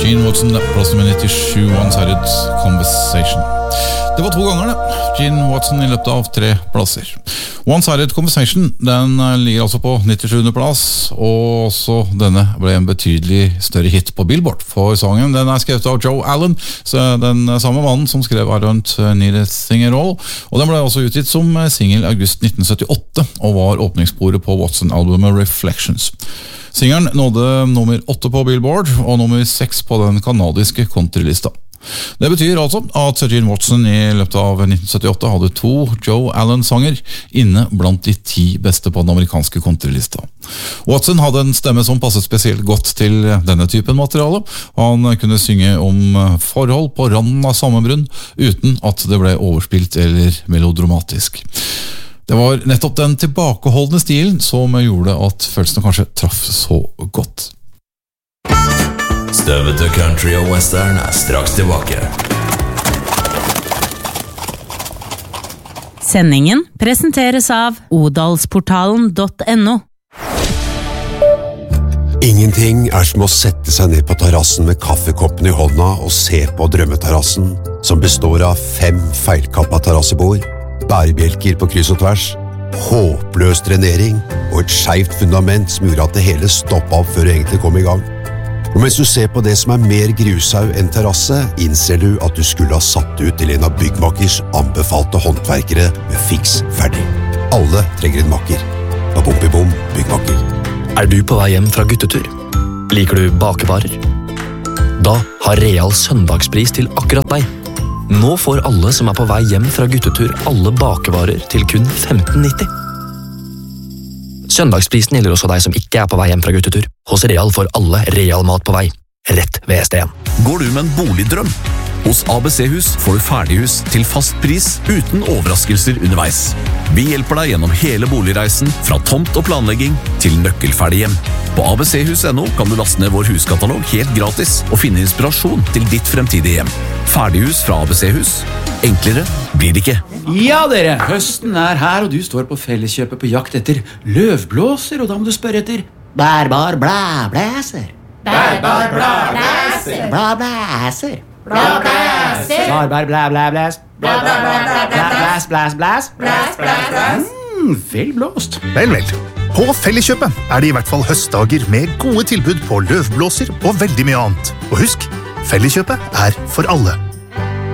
Gene Watson, plass nummer 97, One-Sided Conversation. Det var 2 ganger det. Gene Watson i løpet av 3 plasser. One-Sided Conversation, den ligger altså på 97. plass, og også denne ble en betydelig større hit på Billboard. For sangen, den skrevet av Joe Allen, så den samme mannen som skrev I Don't Need a Thing at All, og den ble også utgitt som single august 1978, og var åpningssporet på Watson-albumet Reflections. Singeren nådde nummer 8 på Billboard og nummer 6 på den kanadiske countrylista. Det betyr altså at Gene Watson i løpet av 1978 hadde 2 Joe Allen-sanger inne blant de 10 beste på den amerikanske countrylista. Watson hadde en stemme som passet spesielt godt til denne typen materiale. Han kunne synge om forhold på randen av sammenbrunn uten at det ble overspilt eller melodramatisk. Det var nettopp den tilbakeholdende stilen som gjorde at følelsene kanskje traff så godt. Støvete country og western straks tilbake. Sendingen presenteres av odalsportalen.no. Ingenting som å sette seg ned på terrassen med kaffekoppen i hånda og se på drømmeterrassen, som består av 5 feilkappa terrassebord, bærebjelker på kryss og tvers, håpløs drenering og et skjevt fundament som gjorde at det hele stoppet opp før det egentlig kom i gang. Og mens du ser på det som mer grusau enn terrasse, innser du at du skulle ha satt ut til en av byggmakers anbefalte håndverkere med fiks ferdig. Alle trenger en makker. Babom, byggmaker. Er du på vei hjem fra guttetur? Liker du bakevarer? Da har Real søndagspris til akkurat deg. Nå får alle som på vei hjem fra guttetur alle bakevarer til kun 15,90. Søndagsprisen gjelder også deg som ikke på vei hjem fra guttetur. Hos Real får alle Real mat på vei, rett ved SDN. Går du med en boligdrøm? Hos ABC-hus får du ferdighus til fast pris uten overraskelser underveis. Vi hjelper deg gjennom hele boligreisen, fra tomt og planlegging til nøkkelferdig hjem. På abchus.no kan du laste ned vår huskatalog helt gratis og finne inspirasjon til ditt fremtidige hjem. Ferdighus fra ABC-hus. Enklere blir det ikke. Ja dere, høsten her, og du står på Felleskjøpet på jakt etter løvblåser, og da må du spørre etter bærbar blæblæser. Bærbar blæblæser. Blæblæser. Blæblæser. Bærbar blæblæblæs. Blæs, blæs, blæs. Vel blåst. Vel. På Felleskjøpet det i hvert fall høstdager med gode tilbud på løvblåser og veldig mye annet. Og husk, Felleskjøpet for alle.